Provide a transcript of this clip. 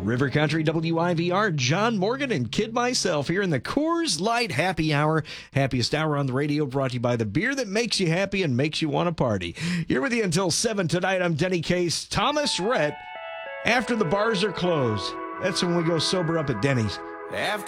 River Country WIVR, John Morgan and Kid myself here in the Coors Light Happy Hour. Happiest hour on the radio, brought to you by the beer that makes you happy and makes you want to party. Here with you until 7 tonight, I'm Denny Case. Thomas Rhett, after the bars are closed. That's when we go sober up at Denny's. After